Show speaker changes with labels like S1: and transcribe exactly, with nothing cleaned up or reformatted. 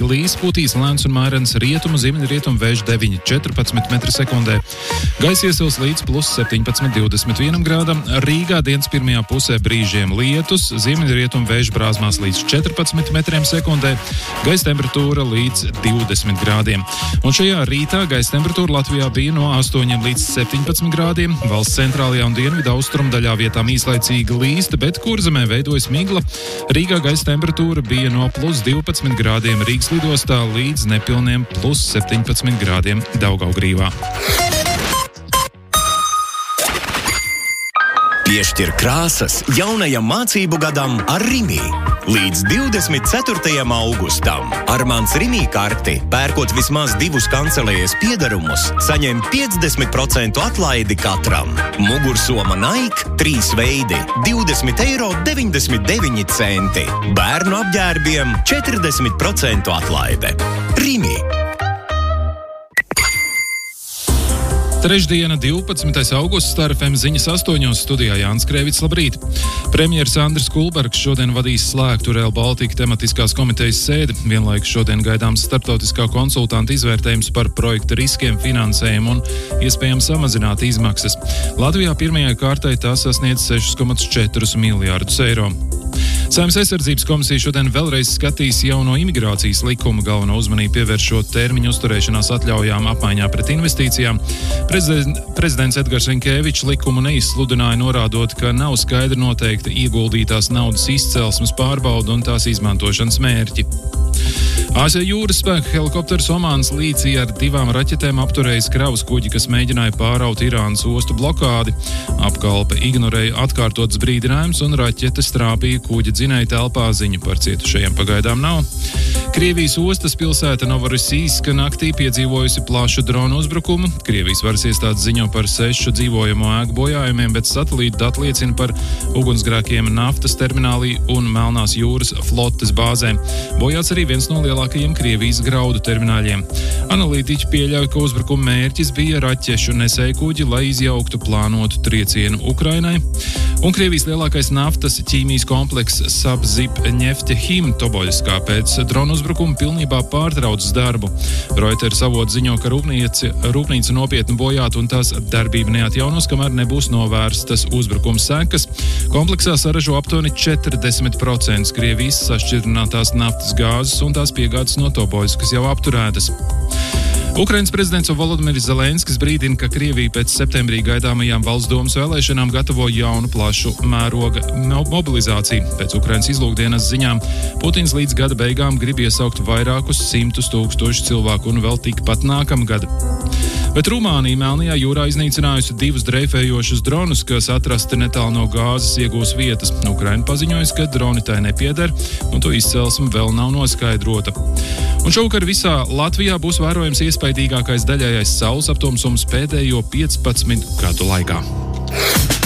S1: līs, pūtīs lēns un mairens rietumu, ziemeļrietumu vējš deviņi līdz četrpadsmit metri sekundē. Gaisa iesils līdz plus septiņpadsmit līdz divdesmit vienam grādam. Rīgā dienas pirmajā pusē brīžiem lietus, ziemeļrietumu vējš brāzmās līdz četrpadsmit metriem sekundē. Gaisa temperatūra līdz divdesmit grādiem. Un šajā rītā gaisa temperatūra Latvijā bija no astoņiem līdz septiņpadsmit grādiem. Valsts centrālajā un dienvidu austrumu daļā vietām īslaicīgi līsta, bet Kurzemē veidojas migla. Rīgā gaisa temperatūra bija no plus divpadsmit grādiem Rīgas lidostā līdz nepilniem plus septiņpadsmit grādiem Daugavgrīvā.
S2: Piešķir krāsas jaunajam mācību gadam ar Rimi. Līdz divdesmit ceturtajam augustam ar mans Rimi karti, pērkot vismaz divus kancelējas piedarumus, saņem piecdesmit procentu atlaidi katram. Mugursoma Nike trīs veidi, divdesmit eiro deviņdesmit deviņi centi. Bērnu apģērbiem četrdesmit procentu atlaide. Rimi.
S1: Trešdiena, divpadsmitais augusts, Star F M ziņas astoņos, studijā Jānis Krēvits, labrīt. Premjeras Andris Kulbergs šodien vadīs slēgtu Rail Baltica tematiskās komitejas sēdi. Vienlaikus šodien gaidāms starptautiskā konsultanta izvērtējums par projekta riskiem, finansējumu un iespējams samazināt izmaksas. Latvijā pirmajai kārtai tās sasniedz sešus komats četrus miljārdus eiro. Saeimas aizsardzības komisija šodien vēlreiz skatīs jauno imigrācijas likumu, galveno uzmanību pievēršot termiņu uzturēšanās atļaujām apmaiņā pret investīcijām. Prezident, prezidents Edgars Rinkēvičs likumu neizsludināja, norādot, ka nav skaidri noteikta ieguldītās naudas izcelsmes pārbauda un tās izmantošanas mērķi. A S V jūras spēka helikopters Omānas līcī ar divām raķetēm apturējis kravas kuģi, kas mēģināja pāraut Irānas ostu blokādi. Apkalpe ignorēja atkārtotas brīdinājumus un raķetes trāpīja kuģa dzinēja telpā, ziņu par cietušajiem pagaidām nav. Krievijas ostas pilsēta Novorosijska naktī piedzīvojusi plašu dronu uzbrukumu. Krievijas varas iestādes ziņo par sešu dzīvojamo ēku bojājumiem, bet satelīta dati liecina par ugunsgrēkiem naftas terminālī un Melnās jūras flotes bāzēm. Bojāts arī viens no lielākajiem Krievijas graudu termināļiem. Analītiķi pieļauj, ka uzbrukuma mērķis bija raķešu nesēju kuģi, lai izjauktu plānotu triecienu Ukrainai. Un Krievijas lielākais naftas ķīmijas komplekss Sabzipņeftehim Toboļskā pēc dronu uzbrukuma pilnībā pārtraucis darbu. Reuters avots ziņo, ka rūpnīca, rūpnīca nopietni bojāta un tās darbība neatjaunos, kamēr nebūs novērstas uzbrukuma sekas. Kompleksā saražo aptuveni četrdesmit procenti Krievijas sašķidrinātās naftas gāzes un tās piegādes no Toboļskas jau apturētas. Ukrainas prezidents Volodimirs Zelenskis brīdina, ka Krievija pēc septembrī gaidāmajām valsts domas vēlēšanām gatavo jaunu plašu mēroga mobilizāciju. Pēc Ukrainas izlūkdienas ziņām Putins līdz gada beigām grib iesaukt vairākus simtus tūkstošu cilvēku un vēl tikpat nākamgad. Bet Rumānija Melnajā jūrā iznīcinājusi divus dreifējošus dronus, kas atrasti netālu no gāzes iegūs vietas. Ukraina paziņojusi, ka droni tai nepieder, un to izcelsme vēl nav noskaidrota. Un šovakar visā Latvijā būs vērojams iespaidīgākais daļējais saules aptumsums pēdējo piecpadsmit gadu laikā.